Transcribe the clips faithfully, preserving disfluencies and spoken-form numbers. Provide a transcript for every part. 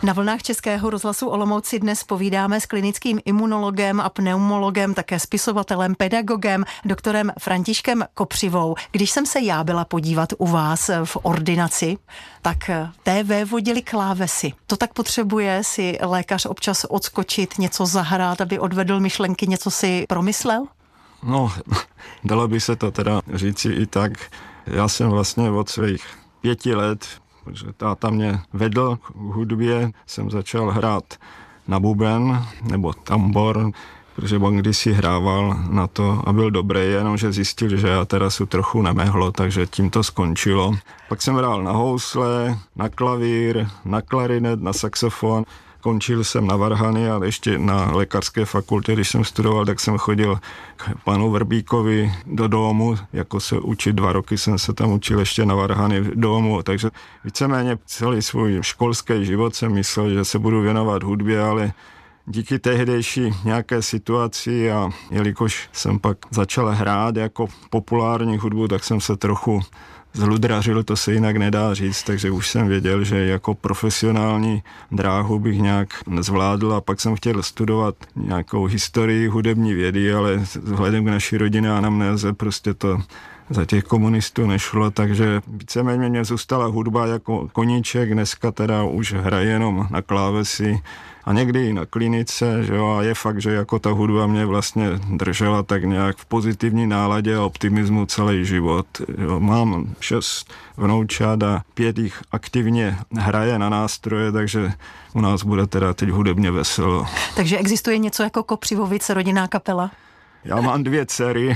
Na vlnách Českého rozhlasu Olomouc si dnes povídáme s klinickým imunologem a pneumologem, také spisovatelem, pedagogem, doktorem Františkem Kopřivou. Když jsem se já byla podívat u vás v ordinaci, tak té vévodily klávesy. To tak potřebuje si lékař občas odskočit, něco zahrát, aby odvedl myšlenky, něco si promyslel? No, dalo by se to teda říci i tak. Já jsem vlastně od svých pěti let, protože táta mě vedl k hudbě, jsem začal hrát na buben nebo tambor, protože on kdysi hrával na to a byl dobrý, jenomže zjistil, že já teda se trochu nemehlo, takže tím to skončilo. Pak jsem hrál na housle, na klavír, na klarinet, na saxofon. Končil jsem na varhany a ještě na lékařské fakultě, když jsem studoval, tak jsem chodil k panu Vrbíkovi do domu, jako se učit dva roky jsem se tam učil ještě na varhany v domu, takže víceméně celý svůj školský život jsem myslel, že se budu věnovat hudbě, ale díky tehdejší nějaké situaci a jelikož jsem pak začal hrát jako populární hudbu, tak jsem se trochu zludražil, to se jinak nedá říct, takže už jsem věděl, že jako profesionální dráhu bych nějak nezvládl a pak jsem chtěl studovat nějakou historii hudební vědy, ale vzhledem k naší rodině anamnéze prostě to za těch komunistů nešlo, takže víceméně mě zůstala hudba jako koníček, dneska teda už hraje jenom na klávesi a někdy i na klinice, že jo, a je fakt, že jako ta hudba mě vlastně držela tak nějak v pozitivní náladě a optimismu celý život. Jo. Mám šest vnoučat a pět jich aktivně hraje na nástroje, takže u nás bude teda teď hudebně veselo. Takže existuje něco jako Kopřivovice, rodinná kapela? Já mám dvě dcery,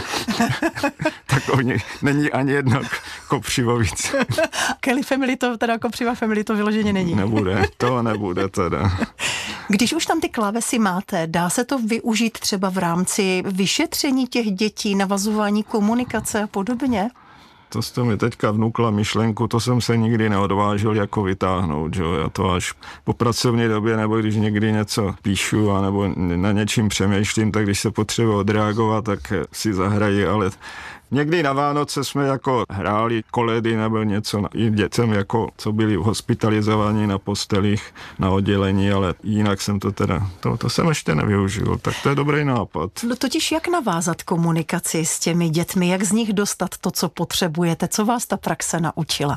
tak o nich není ani jedna Kopřivovic. Kelly Family to, teda Kopřiva Family to vyloženě není. Nebude, to nebude teda. Když už tam ty klávesy máte, dá se to využít třeba v rámci vyšetření těch dětí, navazování komunikace a podobně? To jste mi teďka vnukla myšlenku, to jsem se nikdy neodvážil jako vytáhnout, že? Já to až po pracovní době, nebo když někdy něco píšu, anebo na něčím přemýšlím, tak když se potřebuje odreagovat, tak si zahrají, ale někdy na Vánoce jsme jako hráli koledy nebo něco i dětem, jako co byli hospitalizovaní na postelích, na oddělení, ale jinak jsem to teda, to, to jsem ještě nevyužil, tak to je dobrý nápad. No totiž jak navázat komunikaci s těmi dětmi, jak z nich dostat to, co potřebujete, co vás ta praxe naučila?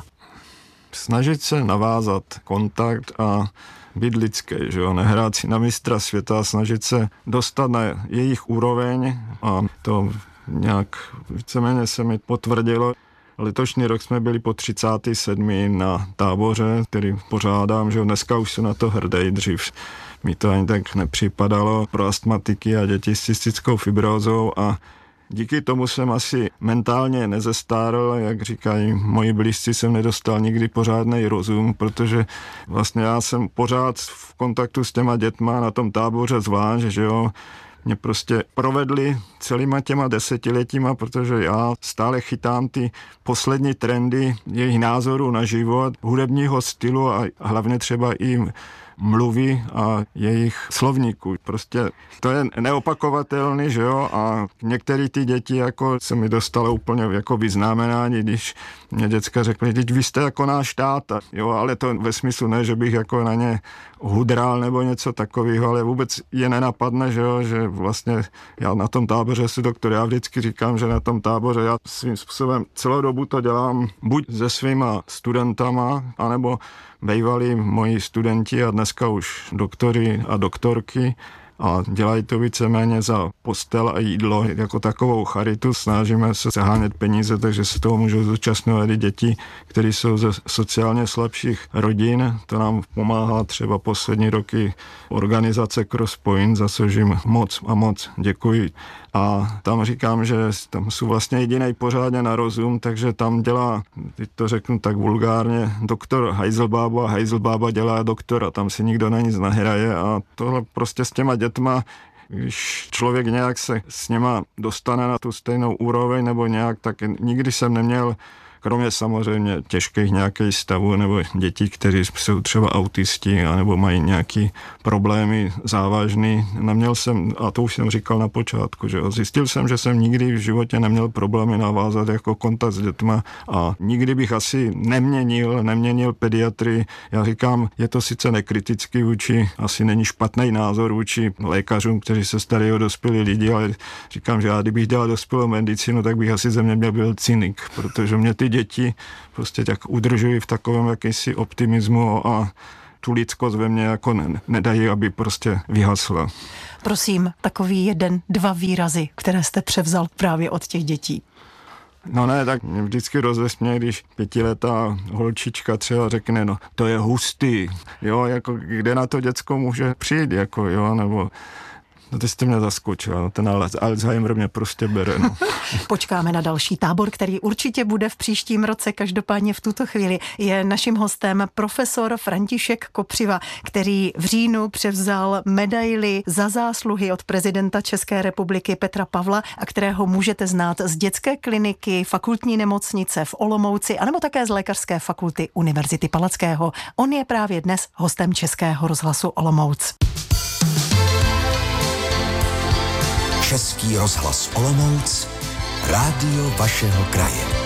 Snažit se navázat kontakt a být lidský, že jo, nehrát si na mistra světa, snažit se dostat na jejich úroveň a to nějak víceméně se mi potvrdilo. Letošní rok jsme byli po třicátém sedmém na táboře, který pořádám, že dneska už se na to hrdej, dřív mi to ani tak nepřipadalo, pro astmatiky a děti s cystickou fibrózou a díky tomu jsem asi mentálně nezestárl, jak říkají moji blízci, jsem nedostal nikdy pořádnej rozum, protože vlastně já jsem pořád v kontaktu s těma dětma na tom táboře zvlášť, že jo, mě prostě provedli celýma těma desetiletíma, protože já stále chytám ty poslední trendy jejich názorů na život, hudebního stylu a hlavně třeba i mluvy a jejich slovníků. Prostě to je neopakovatelný, že jo, a některé ty děti jako se mi dostalo úplně jako vyznamenání, když mě děcka řekli, teď vy jste jako náš táta, jo, ale to ve smyslu ne, že bych jako na ně hudrál nebo něco takového, ale vůbec je nenapadne, že jo, že vlastně já na tom táboře si doktor, já vždycky říkám, že na tom táboře já svým způsobem celou dobu to dělám buď se svýma studentama, anebo bývali moji studenti a dneska už doktory a doktorky a dělají to víceméně za postel a jídlo jako takovou charitu. Snažíme se sehánět peníze, takže se toho můžou zúčastňovat i děti, které jsou ze sociálně slabších rodin. To nám pomáhá třeba poslední roky organizace Crosspoint, za což jim moc a moc děkuji. A tam říkám, že tam jsou vlastně jedinej pořádně na rozum, takže tam dělá, teď to řeknu tak vulgárně, doktor Heiselbába a Heiselbába dělá doktora, tam si nikdo na nic nehraje a tohle prostě s těma dětma, když člověk nějak se s něma dostane na tu stejnou úroveň nebo nějak, tak nikdy jsem neměl kromě samozřejmě těžkých nějakých stavů nebo dětí, kteří jsou třeba autisti nebo mají nějaký problémy závažný. Neměl jsem, a to už jsem říkal na počátku, že jo, zjistil jsem, že jsem nikdy v životě neměl problémy navázat jako kontakt s dětma a nikdy bych asi neměnil, neměnil pediatrii. Já říkám, je to sice nekritický vůči, asi není špatný názor vůči lékařům, kteří se starají o dospělí lidi, ale říkám, že já kdybych dělal dospělou medicínu, tak bych asi ze mě měl byl cynik, protože mě ty děti prostě tak udržují v takovém jakýsi optimismu a tu lidskost ve mně jako ne, nedají, aby prostě vyhasla. Prosím, takový jeden, dva výrazy, které jste převzal právě od těch dětí. No ne, tak mě vždycky rozesměje, když pětiletá holčička třeba řekne, no to je hustý, jo, jako kde na to děcko může přijít, jako jo, nebo no ty jste mě zaskočil, no, ten Alzheimer mě prostě bere. No. Počkáme na další tábor, který určitě bude v příštím roce, každopádně v tuto chvíli je naším hostem profesor František Kopřiva, který v říjnu převzal medaili za zásluhy od prezidenta České republiky Petra Pavla a kterého můžete znát z dětské kliniky, fakultní nemocnice v Olomouci, anebo také z lékařské fakulty Univerzity Palackého. On je právě dnes hostem Českého rozhlasu Olomouc. Český rozhlas Olomouc, rádio vašeho kraje.